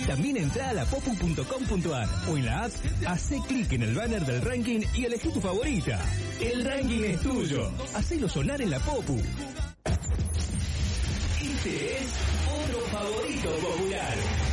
También entra a lapopu.com.ar o en la app, hacé clic en el banner del ranking y elegí tu favorita. El ranking es tuyo. Hacelo sonar en la Popu. Este es otro favorito popular.